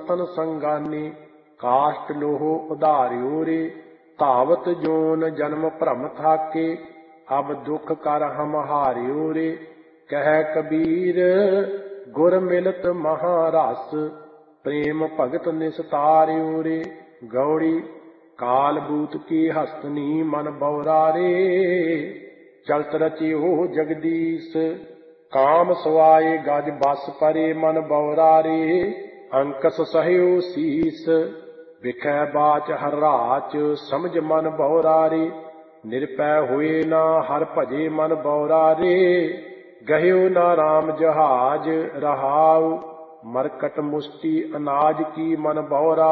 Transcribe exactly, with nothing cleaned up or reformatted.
संतन संगानी। काष्ट लोहो उधार्यो रे, धावत जोन जन्म भ्रम थाके। अब दुख कर हम हार्यो रे, कह कबीर गुर मिलत महारस। प्रेम भगत निस्तार्यो रे, गौड़ी काल बूत की हस्तनी मन बौरा रे। चलत रचियो जगदीश, काम सवाए गज बस परे मन बौरा रे। अंकस सहयो शीस, विखै बाच हर राच समझ मन बौरा रे। निरपै हुए ना हर भजे मन बौरा रे। गह्यो ना राम जहाज रहाउ, मरकट मुष्टि अनाज की मन बौरा